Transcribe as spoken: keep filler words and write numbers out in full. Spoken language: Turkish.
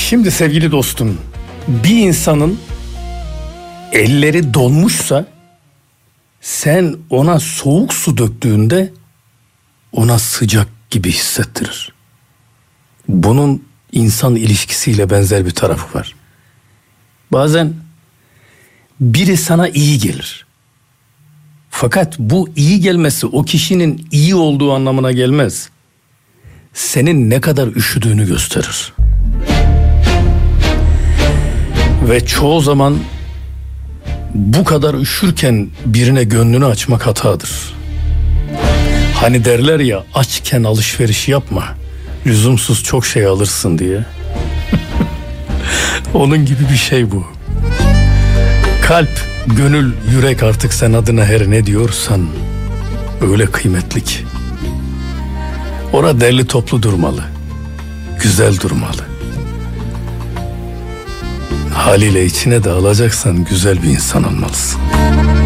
Şimdi sevgili dostum, bir insanın elleri donmuşsa sen ona soğuk su döktüğünde ona sıcak gibi hissettirir. Bunun insan ilişkisiyle benzer bir tarafı var. Bazen biri sana iyi gelir. Fakat bu iyi gelmesi o kişinin iyi olduğu anlamına gelmez. Senin ne kadar üşüdüğünü gösterir. Ve çoğu zaman bu kadar üşürken birine gönlünü açmak hatadır. Hani derler ya, açken alışveriş yapma, lüzumsuz çok şey alırsın diye. Onun gibi bir şey bu. Kalp, gönül, yürek, artık sen adına her ne diyorsan öyle kıymetli ki. Ora derli toplu durmalı, güzel durmalı. Haliyle içine de alacaksan güzel bir insan olmalısın.